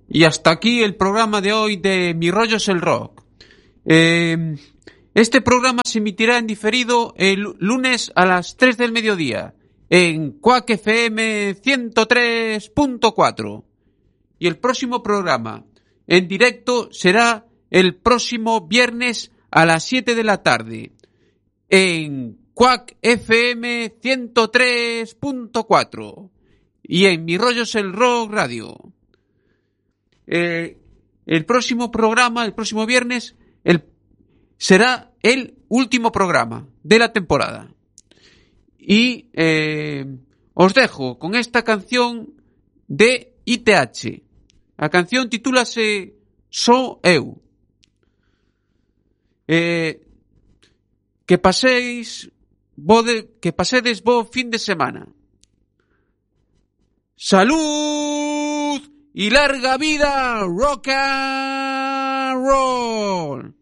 Y hasta aquí el programa de hoy de Mi Rollo es el Rock. Este programa se emitirá en diferido el lunes a las 3 del mediodía en Quack FM 103.4. Y el próximo programa en directo será el próximo viernes a las 7 de la tarde en Quack FM 103.4 y en Mi Rollo es el Rock Radio. El próximo programa, el próximo viernes, será el último programa de la temporada. Y os dejo con esta canción de ITH. La canción titúlase So Eu. Que pasedes bo fin de semana. ¡Salud! Y larga vida, rock and roll.